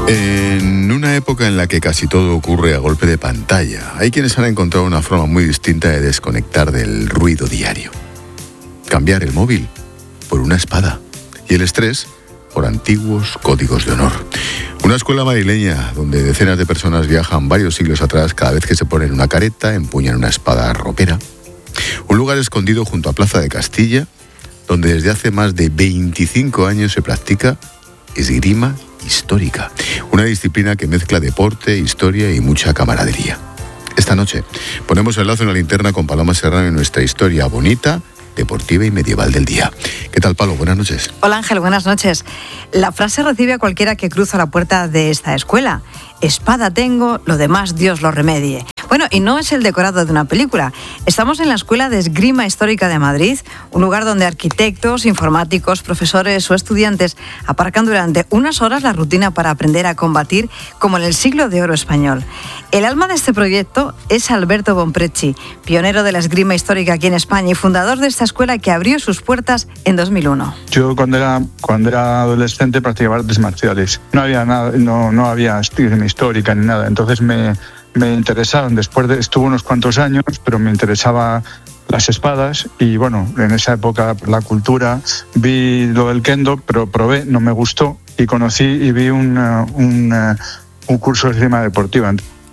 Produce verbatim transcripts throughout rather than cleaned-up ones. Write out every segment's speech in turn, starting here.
En una época en la que casi todo ocurre a golpe de pantalla, hay quienes han encontrado una forma muy distinta de desconectar del ruido diario. Cambiar el móvil por una espada y el estrés por antiguos códigos de honor. Una escuela madrileña donde decenas de personas viajan varios siglos atrás cada vez que se ponen una careta, empuñan una espada ropera. Un lugar escondido junto a Plaza de Castilla, donde desde hace más de veinticinco años se practica esgrima histórica, una disciplina que mezcla deporte, historia y mucha camaradería. Esta noche ponemos el lazo en la linterna con Paloma Serrano en nuestra historia bonita, deportiva y medieval del día. ¿Qué tal, Palo? Buenas noches. Hola, Ángel, buenas noches. La frase recibe a cualquiera que cruza la puerta de esta escuela. Espada tengo, lo demás Dios lo remedie. Bueno, y no es el decorado de una película. Estamos en la Escuela de Esgrima Histórica de Madrid, un lugar donde arquitectos, informáticos, profesores o estudiantes aparcan durante unas horas la rutina para aprender a combatir como en el siglo de oro español. El alma de este proyecto es Alberto Bonprezzi, pionero de la esgrima histórica aquí en España y fundador de esta escuela que abrió sus puertas en dos mil uno. Yo cuando era, cuando era adolescente practicaba artes marciales. No había nada, no, no había esgrima histórica ni nada. Entonces me, me interesaron. Después de, estuve unos cuantos años, pero me interesaba las espadas y bueno, en esa época la cultura, vi lo del kendo, pero probé, no me gustó y conocí y vi una, una, un curso de esgrima deportiva.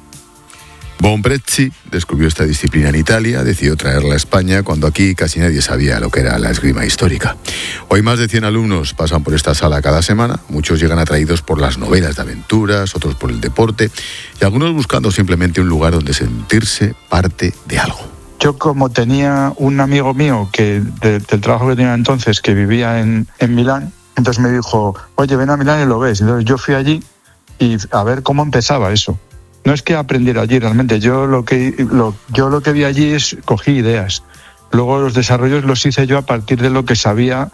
Bonprezzi descubrió esta disciplina en Italia, decidió traerla a España cuando aquí casi nadie sabía lo que era la esgrima histórica. Hoy más de cien alumnos pasan por esta sala cada semana, muchos llegan atraídos por las novelas de aventuras, otros por el deporte y algunos buscando simplemente un lugar donde sentirse parte de algo. Yo como tenía un amigo mío que de, del trabajo que tenía entonces que vivía en, en Milán, entonces me dijo, oye, ven a Milán y lo ves. Entonces yo fui allí y a ver cómo empezaba eso. No es que aprendiera allí realmente, yo lo que lo, yo lo que vi allí es cogí ideas. Luego los desarrollos los hice yo a partir de lo que sabía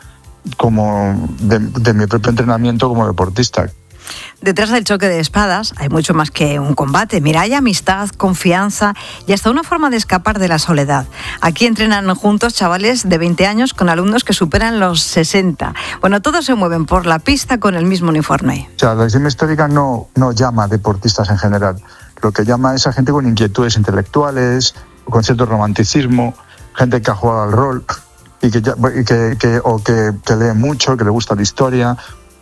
como de, de mi propio entrenamiento como deportista. Detrás del choque de espadas hay mucho más que un combate. Mira, hay amistad, confianza y hasta una forma de escapar de la soledad. Aquí entrenan juntos chavales de veinte años con alumnos que superan los sesenta. Bueno, todos se mueven por la pista con el mismo uniforme. O sea, la esgrima histórica no, no llama a deportistas en general. Lo que llama es a gente con inquietudes intelectuales, con cierto romanticismo, gente que ha jugado al rol y que, y que, que, o que, que lee mucho, que le gusta la historia.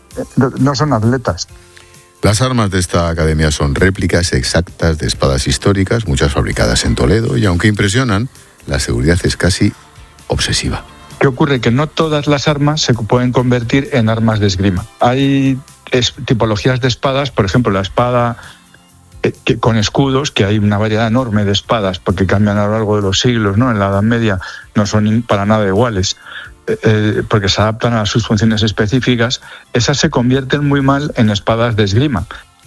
No son atletas. Las armas de esta academia son réplicas exactas de espadas históricas, muchas fabricadas en Toledo, y aunque impresionan, la seguridad es casi obsesiva. ¿Qué ocurre? Que no todas las armas se pueden convertir en armas de esgrima. Hay es, tipologías de espadas, por ejemplo, la espada eh, que, con escudos, que hay una variedad enorme de espadas, porque cambian a lo largo de los siglos, ¿no? En la Edad Media no son para nada iguales. Eh, porque se adaptan a sus funciones específicas, esas se convierten muy mal en espadas de esgrima.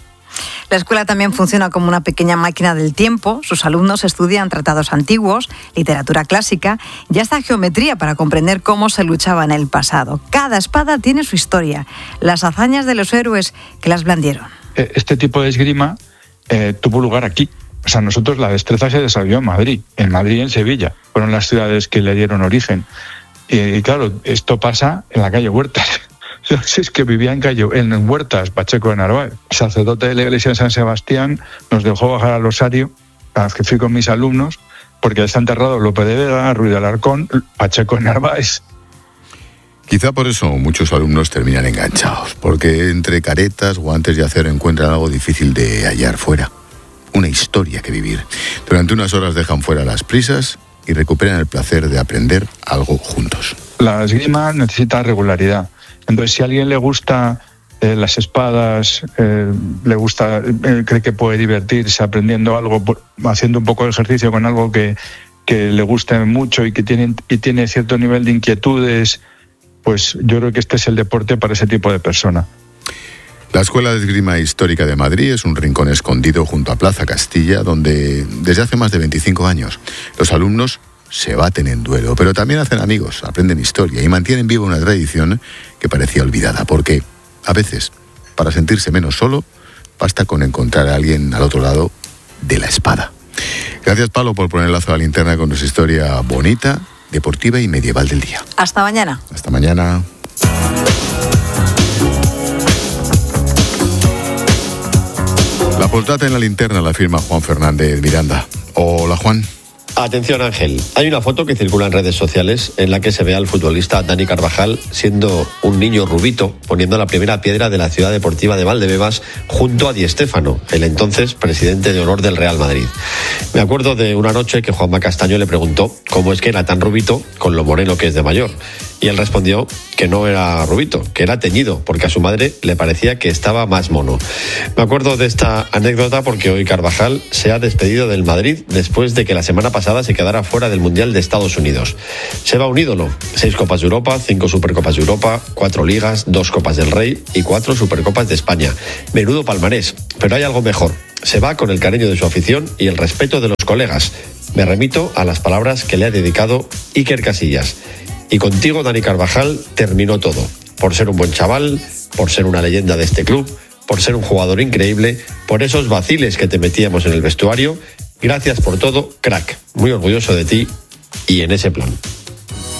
La escuela también funciona como una pequeña máquina del tiempo. Sus alumnos estudian tratados antiguos, literatura clásica y hasta geometría para comprender cómo se luchaba en el pasado. Cada espada tiene su historia, las hazañas de los héroes que las blandieron. Este tipo de esgrima eh, tuvo lugar aquí. O sea, nosotros la destreza se desarrolló en Madrid, en Madrid y en Sevilla. Fueron las ciudades que le dieron origen. Y claro, esto pasa en la calle Huertas. Es que vivía en calle en Huertas, Pacheco de Narváez. El sacerdote de la iglesia de San Sebastián nos dejó bajar al Rosario, a que fui con mis alumnos, porque está enterrado Lope de Vega, Ruiz de Alarcón, Pacheco de Narváez. Quizá por eso muchos alumnos terminan enganchados, porque entre caretas, guantes y acero encuentran algo difícil de hallar fuera. Una historia que vivir. Durante unas horas dejan fuera las prisas y recuperan el placer de aprender algo juntos. La esgrima necesita regularidad. Entonces, si a alguien le gusta eh, las espadas, eh, le gusta, eh, cree que puede divertirse aprendiendo algo, haciendo un poco de ejercicio con algo que, que le guste mucho y que tiene, y tiene cierto nivel de inquietudes, pues yo creo que este es el deporte para ese tipo de persona. La Escuela de Esgrima Histórica de Madrid es un rincón escondido junto a Plaza Castilla, donde desde hace más de veinticinco años los alumnos se baten en duelo, pero también hacen amigos, aprenden historia y mantienen viva una tradición que parecía olvidada, porque a veces, para sentirse menos solo, basta con encontrar a alguien al otro lado de la espada. Gracias, Palo, por poner el lazo a la linterna con nuestra historia bonita, deportiva y medieval del día. Hasta mañana. Hasta mañana. Apuntate en la linterna la firma Juan Fernández Miranda. Hola, Juan. Atención, Ángel. Hay una foto que circula en redes sociales en la que se ve al futbolista Dani Carvajal siendo un niño rubito, poniendo la primera piedra de la ciudad deportiva de Valdebebas junto a Di Stéfano, el entonces presidente de honor del Real Madrid. Me acuerdo de una noche que Juanma Castaño le preguntó cómo es que era tan rubito con lo moreno que es de mayor. Y él respondió que no era rubito, que era teñido, porque a su madre le parecía que estaba más mono. Me acuerdo de esta anécdota porque hoy Carvajal se ha despedido del Madrid después de que la semana pasada se quedara fuera del Mundial de Estados Unidos. Se va un ídolo: seis Copas de Europa, cinco Supercopas de Europa, cuatro Ligas, dos Copas del Rey y cuatro Supercopas de España. Menudo palmarés, pero hay algo mejor. Se va con el cariño de su afición y el respeto de los colegas. Me remito a las palabras que le ha dedicado Iker Casillas. Y contigo, Dani Carvajal, terminó todo. Por ser un buen chaval, por ser una leyenda de este club, por ser un jugador increíble, por esos vaciles que te metíamos en el vestuario. Gracias por todo, crack. Muy orgulloso de ti y en ese plan.